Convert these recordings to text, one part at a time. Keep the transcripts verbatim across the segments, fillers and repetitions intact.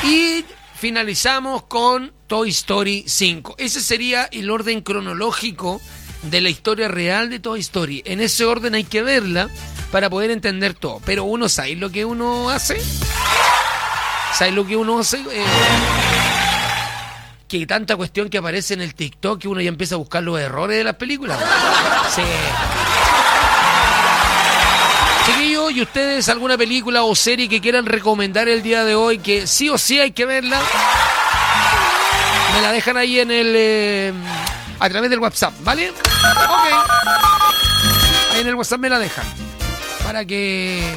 Y finalizamos con Toy Story cinco. Ese sería el orden cronológico de la historia real de Toy Story. En ese orden hay que verla para poder entender todo. Pero uno sabe lo que uno hace. ¿Sabe lo que uno hace? Eh, que tanta cuestión que aparece en el TikTok que uno ya empieza a buscar los errores de las películas. Sí. Chiquillos, ¿y ustedes alguna película o serie que quieran recomendar el día de hoy que sí o sí hay que verla? Me la dejan ahí en el... Eh, a través del WhatsApp, ¿vale? Ok. Ahí en el WhatsApp me la dejan. Para que...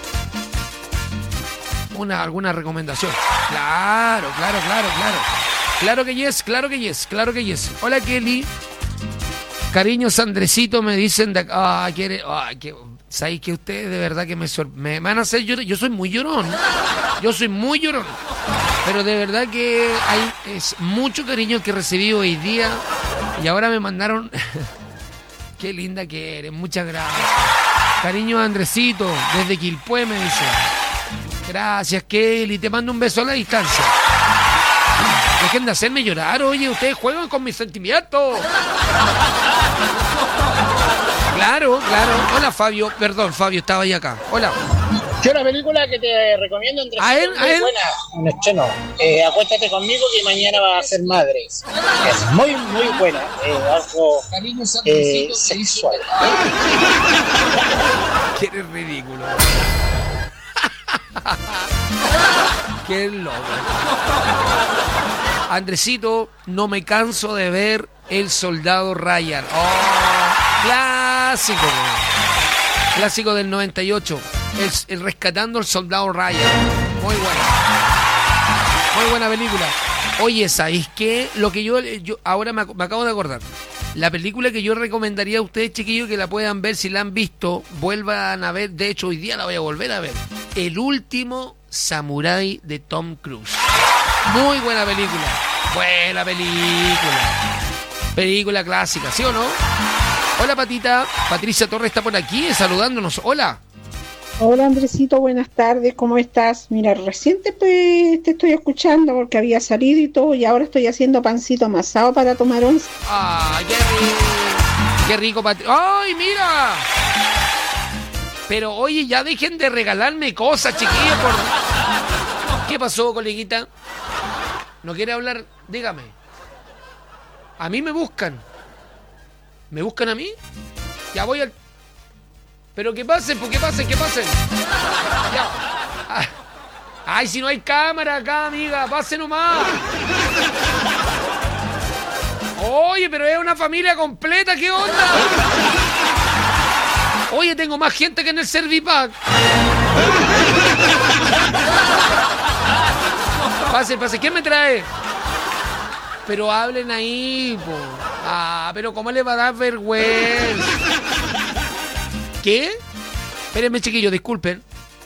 Una, alguna recomendación. Claro, claro, claro, claro. Claro que yes, claro que yes, claro que yes. Hola, Kelly. Cariños, Andresito, me dicen de... Ah, quiere... Ah, que... ¿Sabéis que ustedes de verdad que me, sor... me van a hacer llorar? Yo soy muy llorón. Yo soy muy llorón. Pero de verdad que hay es mucho cariño que recibí hoy día. Y ahora me mandaron... Qué linda que eres. Muchas gracias. Cariño, Andresito, desde Quilpué, me dice. Gracias, Kelly. Te mando un beso a la distancia. Dejen de hacerme llorar. Oye, ustedes juegan con mis sentimientos. Claro, claro. Hola, Fabio. Perdón, Fabio, estaba ahí acá. Hola. Yo una película que te recomiendo entre a él, a él. buena, un estreno. Eh, acuéstate conmigo que mañana va a ser madre. Es muy, muy buena. Eh, algo eh, sexual. Que eres ridículo. Qué loco. Andresito, no me canso de ver El Soldado Ryan. Oh, clásico. Clásico del noventa y ocho. El, el Rescatando al Soldado Ryan. Muy buena. Muy buena película. Oye, ¿sabéis qué? Lo que yo, yo ahora me, me acabo de acordar. La película que yo recomendaría a ustedes, chiquillos, que la puedan ver, si la han visto, vuelvan a ver. De hecho, hoy día la voy a volver a ver. El último samurái de Tom Cruise. Muy buena película. Buena película. Película clásica, ¿sí o no? Hola, Patita. Patricia Torres está por aquí saludándonos. Hola. Hola, Andresito, buenas tardes, ¿cómo estás? Mira, recién te, pues, te estoy escuchando porque había salido y todo, y ahora estoy haciendo pancito amasado para tomar once. ¡Ay, qué rico! ¡Qué rico, Patricia! ¡Ay, mira! Pero, oye, ya dejen de regalarme cosas, chiquillos. Por... ¿Qué pasó, coleguita? ¿No quiere hablar? Dígame. A mí me buscan. ¿Me buscan a mí? Ya voy al... Pero que pasen, pues que pasen, que pasen. Ya. Ay, si no hay cámara acá, amiga, pase nomás. Oye, pero es una familia completa, ¿qué onda? Oye, tengo más gente que en el Servipack. Pase, pase, ¿quién me trae? Pero hablen ahí, po. Ah, pero ¿cómo le va a dar vergüenza? ¿Qué? Espérenme, chiquillos, disculpen.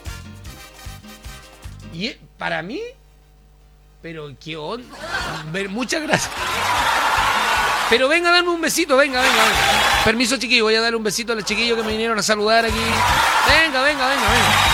¿Y para mí? Pero qué onda. Muchas gracias. Pero venga, dame un besito, venga, venga, venga. Permiso, chiquillos, voy a dar un besito a los chiquillos que me vinieron a saludar aquí. Venga, venga, venga, venga.